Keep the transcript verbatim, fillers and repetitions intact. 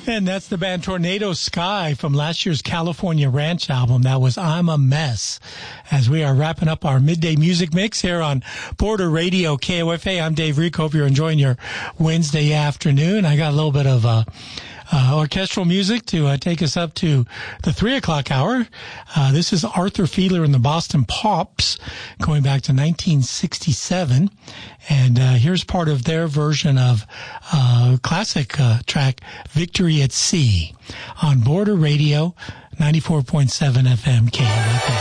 And that's the band Tornado Sky from last year's California Ranch album. That was I'm a Mess. As we are wrapping up our midday music mix here on Border Radio K O F A, I'm Dave Rico. Hope you're enjoying your Wednesday afternoon. I got a little bit of uh, uh, orchestral music to uh, take us up to the three o'clock hour. Uh, this is Arthur Fiedler and the Boston Pops going back to nineteen sixty-seven. And uh, here's part of their version of uh classic uh, track Victory at Sea on Border Radio ninety-four point seven F M K O F A.